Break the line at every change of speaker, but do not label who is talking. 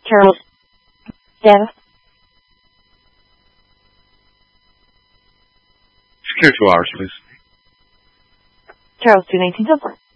Charles. Deb.
Secure 2 hours, please.
Charles 219 Silver.